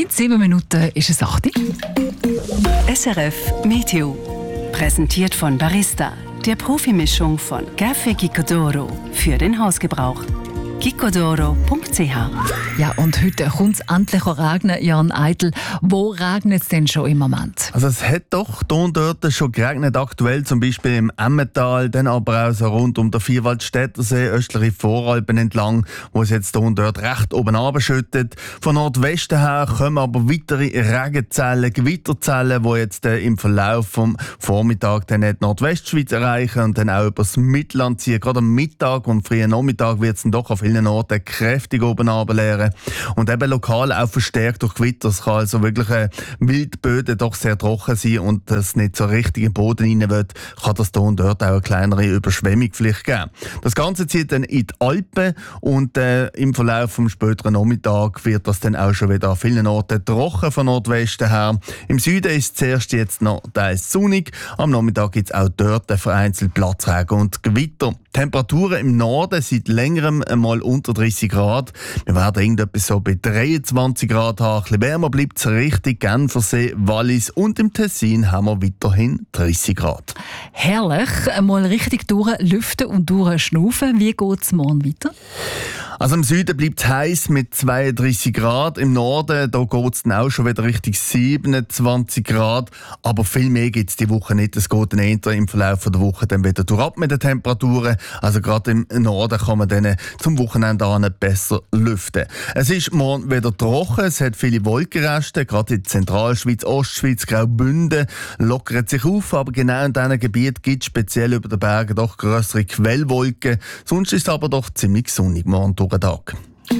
In 7 Minuten ist es 8 Uhr. SRF Meteo. Präsentiert von Barista, der Profimischung von Café Gicodoro für den Hausgebrauch. gicodoro.ch. Ja, und heute kommt es endlich regnen, Jan Eitel. Wo regnet es denn schon im Moment? Also es hat doch hier und dort schon geregnet, aktuell zum Beispiel im Emmental, dann aber auch so rund um den Vierwaldstättersee, östliche Voralpen entlang, wo es jetzt hier und dort recht oben runterschüttet. Von Nordwesten her kommen aber weitere Regenzellen, Gewitterzellen, die jetzt im Verlauf vom Vormittag dann die Nordwestschweiz erreichen und dann auch über das Mittelland ziehen. Gerade am Mittag und frühen Nachmittag wird es dann doch auf vielen Orten kräftig oben runterleeren. Und eben lokal auch verstärkt durch Gewitter. Es kann also wirklich Wildböden doch sehr trocken sein und es nicht so richtig im Boden rein will, kann das hier und dort auch eine kleinere Überschwemmung vielleicht geben. Das Ganze zieht dann in die Alpen und im Verlauf vom späteren Nachmittag wird das dann auch schon wieder an vielen Orten trocken von Nordwesten her. Im Süden ist es zuerst jetzt noch teils sonnig. Am Nachmittag gibt es auch dort vereinzelt Platzregen und Gewitter. Temperaturen im Norden seit längerem einmal unter 30 Grad. Wir werden irgendetwas so bei 23 Grad haben. Ein bisschen wärmer bleibt es richtig. Genfersee, Wallis und im Tessin haben wir weiterhin 30 Grad. Herrlich, einmal richtig durchlüften und durchschnaufen. Wie geht es morgen weiter? Also im Süden bleibt es heiß mit 32 Grad. Im Norden da geht es dann auch schon wieder Richtung 27 Grad. Aber viel mehr gibt es die Woche nicht. Es geht dann eher im Verlauf der Woche dann wieder durchab mit den Temperaturen. Also gerade im Norden kann man dann zum Wochenende an besser lüften. Es ist morgen wieder trocken. Es hat viele Wolkenreste. Gerade in Zentralschweiz, Ostschweiz, Graubünden lockert sich auf. Aber genau in diesen Gebieten gibt es speziell über den Bergen doch grössere Quellwolken. Sonst ist es aber doch ziemlich sonnig morgen durch den Tag.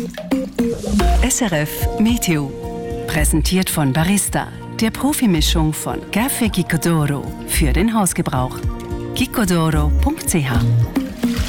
SRF Meteo. Präsentiert von Barista, der Profimischung von Café Gicodoro für den Hausgebrauch. gicodoro.ch